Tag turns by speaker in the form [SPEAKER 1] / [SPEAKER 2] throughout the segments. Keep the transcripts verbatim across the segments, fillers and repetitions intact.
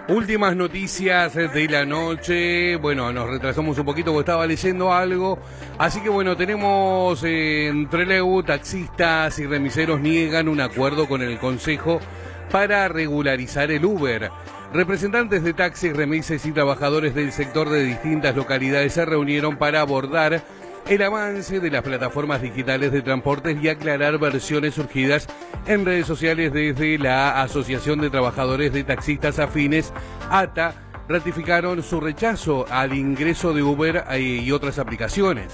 [SPEAKER 1] Últimas noticias de la noche. Bueno, nos retrasamos un poquito porque estaba leyendo algo. Así que bueno, tenemos eh, en Trelew, taxistas y remiseros niegan un acuerdo con el Consejo para regularizar el Uber. Representantes de taxis, remises y trabajadores del sector de distintas localidades se reunieron para abordar el avance de las plataformas digitales de transportes y aclarar versiones surgidas en redes sociales desde la Asociación de Trabajadores de Taxistas Afines, A T A, ratificaron su rechazo al ingreso de Uber y otras aplicaciones.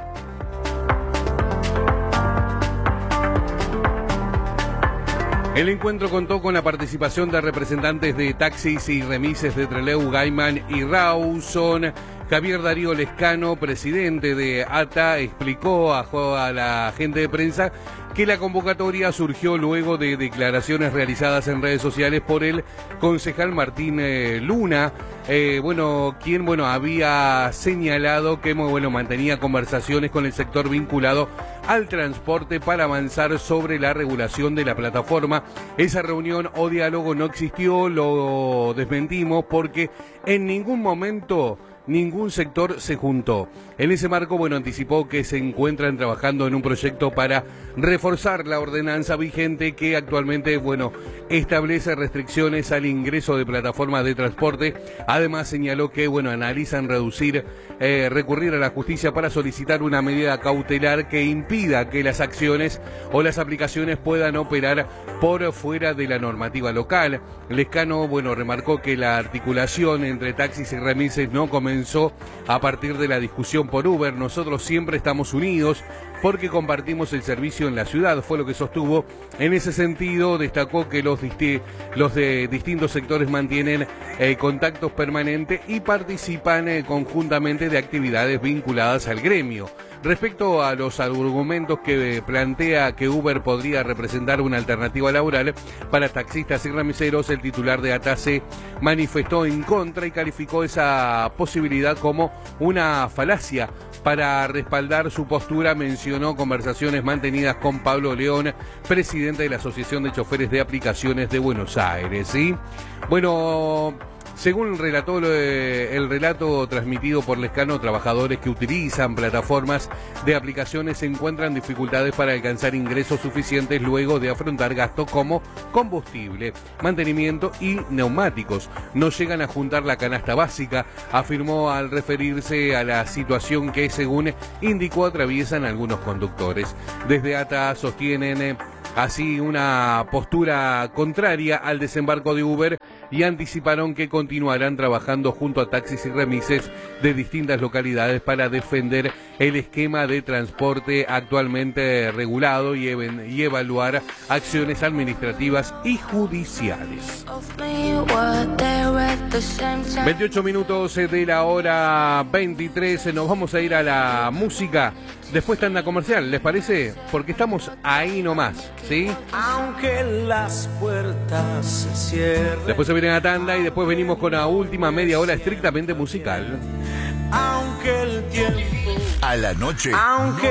[SPEAKER 1] El encuentro contó con la participación de representantes de taxis y remises de Trelew, Gaiman y Rawson. Javier Darío Lescano, presidente de A T A, explicó a, a la gente de prensa que la convocatoria surgió luego de declaraciones realizadas en redes sociales por el concejal Martín eh, Luna, eh, bueno, quien bueno había señalado que bueno mantenía conversaciones con el sector vinculado al transporte para avanzar sobre la regulación de la plataforma. Esa reunión o diálogo no existió, lo desmentimos porque en ningún momento ningún sector se juntó. En ese marco, bueno, anticipó que se encuentran trabajando en un proyecto para reforzar la ordenanza vigente que actualmente, bueno, establece restricciones al ingreso de plataformas de transporte. Además, señaló que, bueno, analizan reducir, eh, recurrir a la justicia para solicitar una medida cautelar que impida que las acciones o las aplicaciones puedan operar por fuera de la normativa local. Lescano, bueno, remarcó que la articulación entre taxis y remises no comenzó a partir de la discusión por Uber. Nosotros siempre estamos unidos porque compartimos el servicio en la ciudad, fue lo que sostuvo. En ese sentido, destacó que los, disti los de distintos sectores mantienen eh, contactos permanentes y participan eh, conjuntamente de actividades vinculadas al gremio. Respecto a los argumentos que plantea que Uber podría representar una alternativa laboral para taxistas y remiseros, el titular de A T A se manifestó en contra y calificó esa posibilidad como una falacia. Para respaldar su postura, mencionó conversaciones mantenidas con Pablo León, presidente de la Asociación de Choferes de Aplicaciones de Buenos Aires. ¿Sí? Bueno, según relató el relato transmitido por Lescano, trabajadores que utilizan plataformas de aplicaciones se encuentran dificultades para alcanzar ingresos suficientes luego de afrontar gastos como combustible, mantenimiento y neumáticos. No llegan a juntar la canasta básica, afirmó al referirse a la situación que, según indicó, atraviesan algunos conductores. Desde A T A sostienen así una postura contraria al desembarco de Uber y anticiparon que continuarán trabajando junto a taxis y remises de distintas localidades para defender el esquema de transporte actualmente regulado y, ev y evaluar acciones administrativas y judiciales. veintiocho minutos de la hora veintitrés, nos vamos a ir a la música. Después tanda comercial, ¿les parece? Porque estamos ahí nomás, ¿sí?
[SPEAKER 2] Aunque las puertas se cierren.
[SPEAKER 1] Después se viene a tanda y después venimos con la última media hora estrictamente musical.
[SPEAKER 2] Aunque el tiempo
[SPEAKER 3] a la noche.
[SPEAKER 2] Aunque